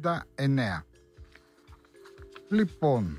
1979. Λοιπόν,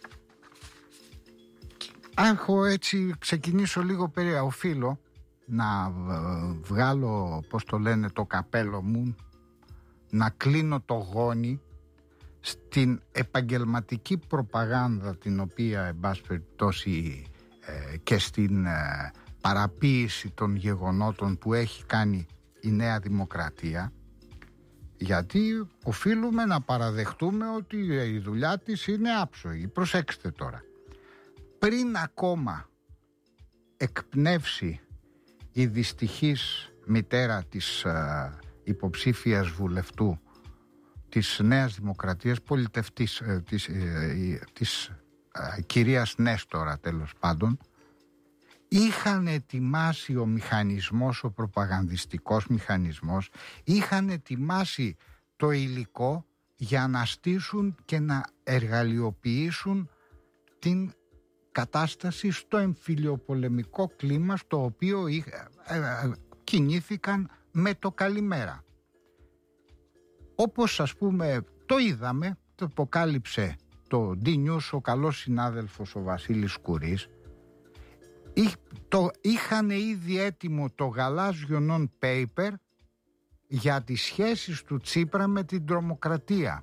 έχω έτσι ξεκινήσω λίγο περίεργα. Οφείλω να βγάλω, πώς το λένε, το καπέλο μου, να κλείνω το γόνι στην επαγγελματική προπαγάνδα, την οποία εν πάση περιπτώσει και στην παραποίηση των γεγονότων που έχει κάνει η Νέα Δημοκρατία, γιατί οφείλουμε να παραδεχτούμε ότι η δουλειά της είναι άψογη. Προσέξτε τώρα, πριν ακόμα εκπνεύσει η δυστυχής μητέρα της υποψήφιας βουλευτού της Νέας Δημοκρατίας, πολιτευτής της κυρίας Νέστορα, τέλος πάντων, είχαν ετοιμάσει ο μηχανισμός, ο προπαγανδιστικός μηχανισμός, είχαν ετοιμάσει το υλικό για να στήσουν και να εργαλειοποιήσουν την κατάσταση στο εμφυλιοπολεμικό κλίμα στο οποίο κινήθηκαν με το καλημέρα. Όπως ας πούμε το είδαμε, το αποκάλυψε το D-News ο καλός συνάδελφος ο Βασίλης Κουρής, είχαν ήδη έτοιμο το γαλάζιο non-paper για τις σχέσεις του Τσίπρα με την τρομοκρατία.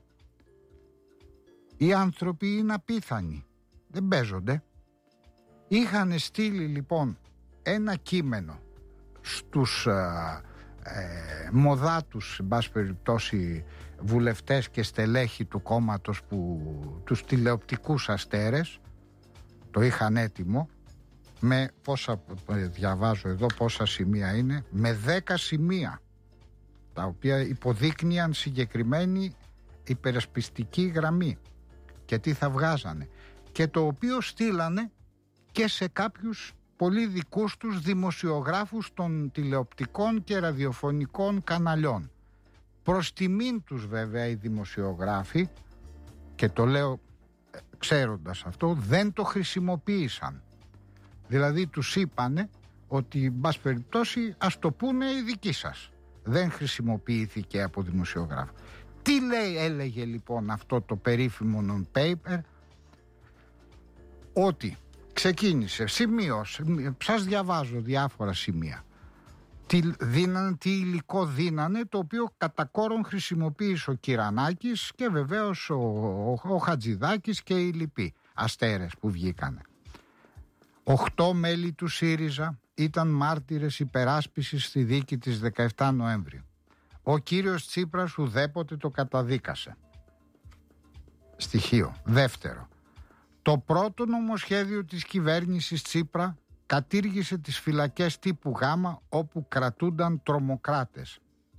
Οι άνθρωποι είναι απίθανοι, δεν παίζονται. Είχαν στείλει λοιπόν ένα κείμενο στους μοδάτους, εν πάση περιπτώσει, βουλευτές και στελέχη του κόμματος, τους τηλεοπτικούς αστέρες, το είχαν έτοιμο με πόσα, διαβάζω εδώ πόσα σημεία είναι, με 10 σημεία τα οποία υποδείκνυαν συγκεκριμένη υπερασπιστική γραμμή και τι θα βγάζανε, και το οποίο στείλανε και σε κάποιους πολύ δικούς τους δημοσιογράφους των τηλεοπτικών και ραδιοφωνικών καναλιών. Προς τιμήν τους βέβαια οι δημοσιογράφοι, και το λέω ξέροντας αυτό, δεν το χρησιμοποίησαν. Δηλαδή τους είπανε ότι εν πάση περιπτώσει ας το πούνε οι δικοί σας. Δεν χρησιμοποιήθηκε από δημοσιογράφο. Τι έλεγε λοιπόν αυτό το περίφημο non-paper? Ότι ξεκίνησε, σας διαβάζω διάφορα σημεία. Τι υλικό δίνανε, το οποίο κατά κόρον χρησιμοποίησε ο Κυρανάκης και βεβαίως ο Χατζηδάκης και οι λοιποί αστέρες που βγήκανε. 8 μέλη του ΣΥΡΙΖΑ ήταν μάρτυρες υπεράσπισης στη δίκη της 17 Νοέμβρη. Ο κύριος Τσίπρας ουδέποτε το καταδίκασε. Στοιχείο. Δεύτερο, το πρώτο νομοσχέδιο της κυβέρνησης Τσίπρα κατήργησε τις φυλακές τύπου Γ όπου κρατούνταν τρομοκράτες.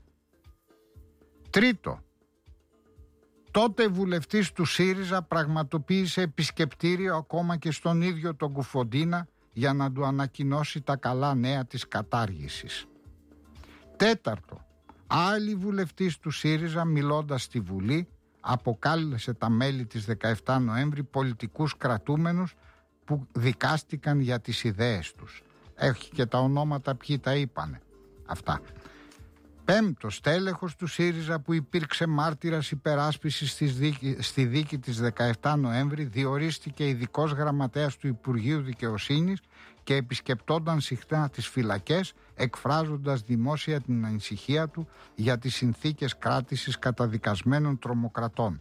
Τρίτο, τότε βουλευτής του ΣΥΡΙΖΑ πραγματοποίησε επισκεπτήριο ακόμα και στον ίδιο τον Κουφοντίνα για να του ανακοινώσει τα καλά νέα της κατάργησης. Τέταρτο, άλλη βουλευτής του ΣΥΡΙΖΑ μιλώντας στη Βουλή αποκάλεσε τα μέλη της 17 Νοέμβρη πολιτικούς κρατούμενους που δικάστηκαν για τις ιδέες τους. Έχει και τα ονόματα ποιοι τα είπανε αυτά. Πέμπτο, στέλεχος του ΣΥΡΙΖΑ που υπήρξε μάρτυρας υπεράσπισης στη δίκη της 17 Νοέμβρη διορίστηκε ειδικός γραμματέας του Υπουργείου Δικαιοσύνης και επισκεπτόταν συχνά τις φυλακές, εκφράζοντας δημόσια την ανησυχία του για τις συνθήκες κράτησης καταδικασμένων τρομοκρατών.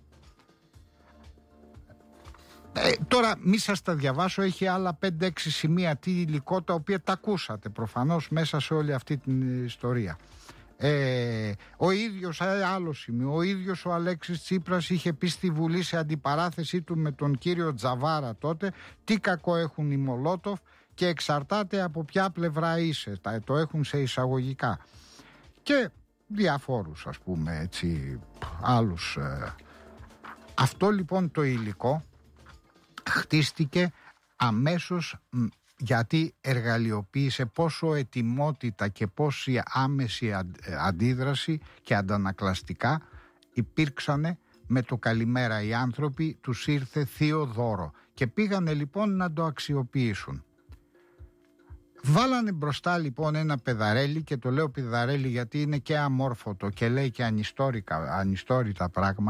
Τώρα μη σας τα διαβάσω, έχει άλλα 5-6 σημεία τι υλικό, τα οποία τα ακούσατε προφανώς μέσα σε όλη αυτή την ιστορία. Ο ίδιος, άλλο σημείο, ο ίδιος ο Αλέξης Τσίπρας είχε πει στη Βουλή σε αντιπαράθεσή του με τον κύριο Τζαβάρα τότε, τι κακό έχουν οι Μολότοφ και εξαρτάται από ποια πλευρά είσαι, το έχουν σε εισαγωγικά, και διαφόρους ας πούμε έτσι άλλους. Αυτό λοιπόν το υλικό χτίστηκε αμέσως, γιατί εργαλειοποίησε πόσο ετοιμότητα και πόση άμεση αντίδραση και αντανακλαστικά υπήρξανε με το καλημέρα. Οι άνθρωποι τους ήρθε θείο δώρο και πήγανε λοιπόν να το αξιοποιήσουν. Βάλανε μπροστά λοιπόν ένα πεδαρέλι, και το λέω πεδαρέλι γιατί είναι και αμόρφωτο και λέει και ανιστόρητα πράγματα.